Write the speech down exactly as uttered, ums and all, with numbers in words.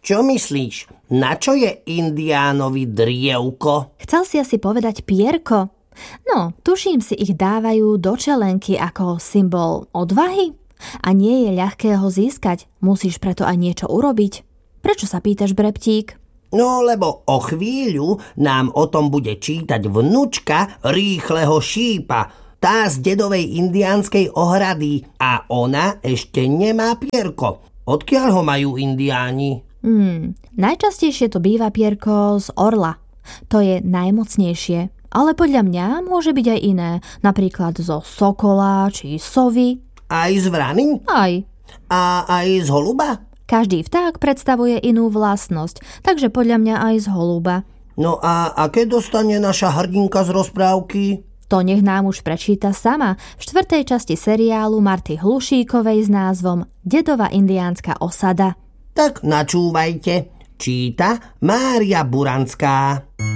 Čo myslíš, na čo je indiánovi drievko? Chcel si asi povedať pierko. No, tuším si ich dávajú do čelenky ako symbol odvahy. A nie je ľahké ho získať, musíš preto aj niečo urobiť. Prečo sa pýtaš, Breptík? No, lebo o chvíľu nám o tom bude čítať vnučka Rýchleho šípa, tá z dedovej indiánskej ohrady, a ona ešte nemá pierko. Odkiaľ ho majú indiáni? Hmm, najčastejšie to býva pierko z orla. To je najmocnejšie, ale podľa mňa môže byť aj iné, napríklad zo sokola či sovy. Aj z vrany? Aj. A aj z holuba? Každý vták predstavuje inú vlastnosť, takže podľa mňa aj z holuba. No a aké dostane naša hrdinka z rozprávky? To nech nám už prečíta sama v štvrtej časti seriálu Marty Hlušíkovej s názvom Dedová indiánska osada. Tak načúvajte. Číta Mária Buranská.